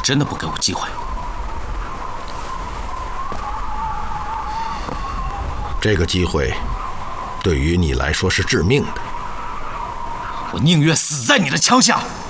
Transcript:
真的不给我机会？ 这个机会，对于你来说是致命的。 我宁愿死在你的枪下。